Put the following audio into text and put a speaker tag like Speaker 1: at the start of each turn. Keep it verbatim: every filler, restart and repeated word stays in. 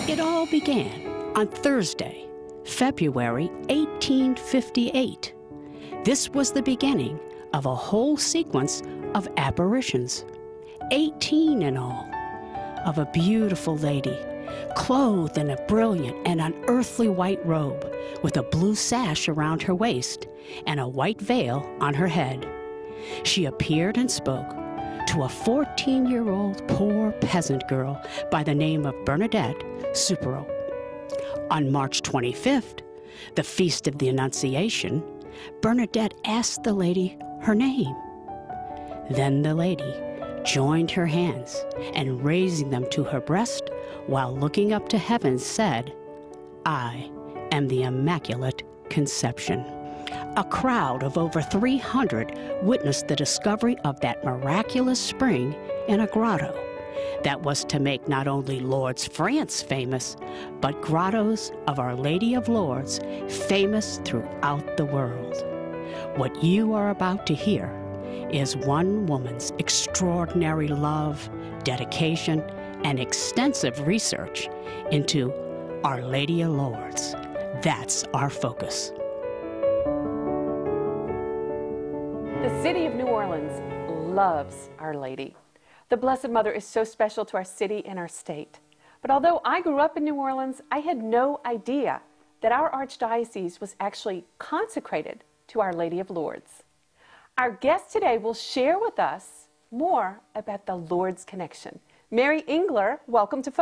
Speaker 1: It all began on Thursday, February eighteen fifty-eight. This was the beginning of a whole sequence of apparitions, eighteen in all, of a beautiful lady clothed in a brilliant and unearthly white robe with a blue sash around her waist and a white veil on her head. She appeared and spoke to a fourteen-year-old poor peasant girl by the name of Bernadette Soubirous. On March twenty-fifth, the Feast of the Annunciation, Bernadette asked the lady her name. Then the lady joined her hands and, raising them to her breast while looking up to heaven, said, "I am the Immaculate Conception." A crowd of over three hundred witnessed the discovery of that miraculous spring in a grotto that was to make not only Lourdes, France famous, but grottos of Our Lady of Lourdes famous throughout the world. What you are about to hear is one woman's extraordinary love, dedication, and extensive research into Our Lady of Lourdes. That's our focus.
Speaker 2: The city of New Orleans loves Our Lady. The Blessed Mother is so special to our city and our state. But although I grew up in New Orleans, I had no idea that our archdiocese was actually consecrated to Our Lady of Lourdes. Our guest today will share with us more about the Lourdes connection. Mary Engler, welcome to Focus.